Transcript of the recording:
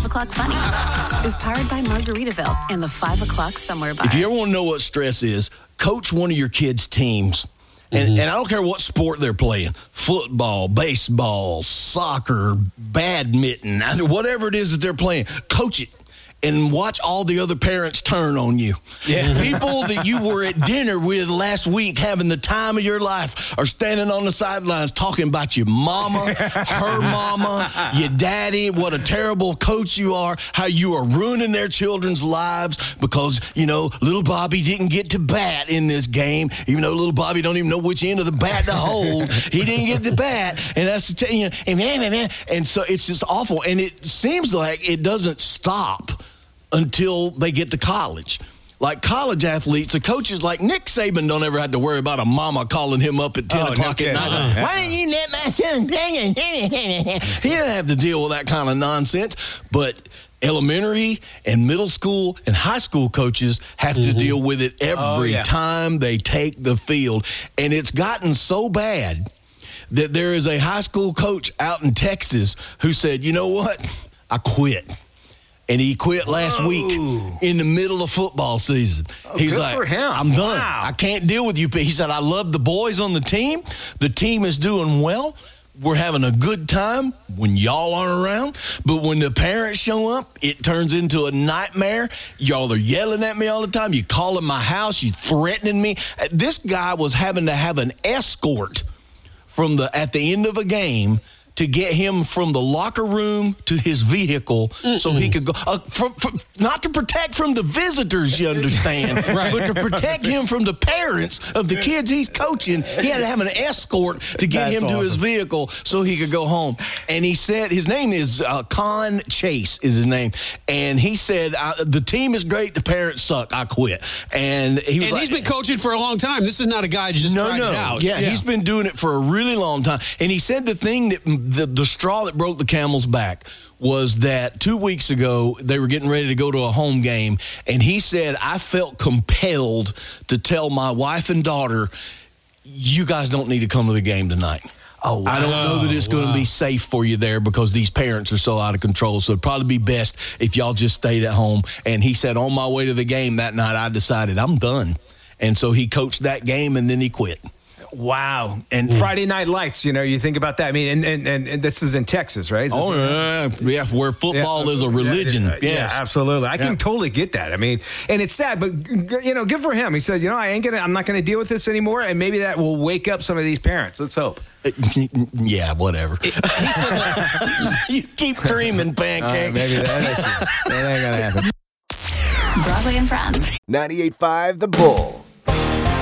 O'Clock Funny is powered by Margaritaville and the 5 o'clock somewhere bar. If you ever want to know what stress is, coach one of your kids' teams. And I don't care what sport they're playing, football, baseball, soccer, badminton, whatever it is that they're playing, coach it. And watch all the other parents turn on you. Yeah. People that you were at dinner with last week having the time of your life are standing on the sidelines talking about your mama, her mama, your daddy, what a terrible coach you are, how you are ruining their children's lives because, little Bobby didn't get to bat in this game, even though little Bobby don't even know which end of the bat to hold. He didn't get the bat. And that's and so it's just awful. And it seems like it doesn't stop until they get to college. Like college athletes, the coaches like Nick Saban don't ever have to worry about a mama calling him up at 10 o'clock at night. Why didn't you let my son play? He didn't have to deal with that kind of nonsense. But elementary and middle school and high school coaches have to deal with it every time they take the field. And it's gotten so bad that there is a high school coach out in Texas who said, you know what? I quit. And he quit last week in the middle of football season. He's good like, for him. I'm done. Wow. I can't deal with you. He said, I love the boys on the team. The team is doing well. We're having a good time when y'all aren't around. But when the parents show up, it turns into a nightmare. Y'all are yelling at me all the time. You calling my house. You threatening me. This guy was having to have an escort at the end of a game to get him from the locker room to his vehicle so he could go. Not to protect from the visitors, you understand, but to protect him from the parents of the kids he's coaching. He had to have an escort to get him to his vehicle so he could go home. And he said, his name is Con Chase is his name. And he said, the team is great, the parents suck, I quit. And he's been coaching for a long time. This is not a guy who just tried it out. Yeah, he's been doing it for a really long time. And he said the thing that the straw that broke the camel's back was that 2 weeks ago they were getting ready to go to a home game, and he said, I felt compelled to tell my wife and daughter, you guys don't need to come to the game tonight. Oh, wow. I don't know that it's going to be safe for you there because these parents are so out of control. So it'd probably be best if y'all just stayed at home. And he said, on my way to the game that night, I decided I'm done. And so he coached that game, and then he quit. Wow. And Friday Night Lights, you think about that. I mean, and this is in Texas, right? Yeah, where football is a religion. Yes. Yeah, absolutely. I can totally get that. I mean, and it's sad, but, good for him. He said, I'm not going to deal with this anymore, and maybe that will wake up some of these parents. Let's hope. Yeah, whatever. You keep dreaming, Pancake. Maybe that ain't going to happen. Broadway and Friends. 98.5 The Bull.